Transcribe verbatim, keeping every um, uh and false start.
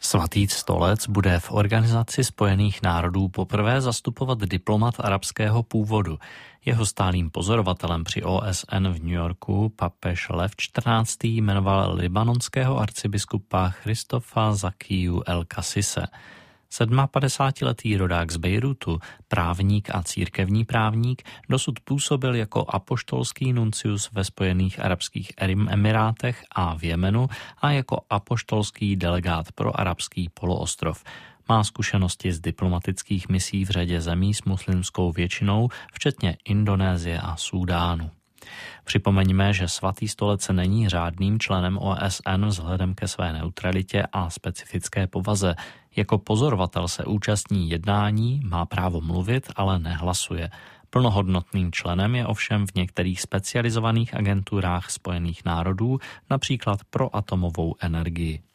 Svatý stolec bude v Organizaci spojených národů poprvé zastupovat diplomat arabského původu. Jeho stálým pozorovatelem při O S N v New Yorku papež Lev čtrnáctý jmenoval libanonského arcibiskupa Christofa Zakiju El Kassise. sedmapadesátiletý rodák z Bejrutu, právník a církevní právník, dosud působil jako apoštolský nuncius ve Spojených arabských emirátech a v Jemenu a jako apoštolský delegát pro arabský poloostrov. Má zkušenosti z diplomatických misí v řadě zemí s muslimskou většinou, včetně Indonésie a Súdánu. Připomeňme, že Svatý stolec není řádným členem O S N vzhledem ke své neutralitě a specifické povaze. Jako pozorovatel se účastní jednání, má právo mluvit, ale nehlasuje. Plnohodnotným členem je ovšem v některých specializovaných agenturách Spojených národů, například pro atomovou energii.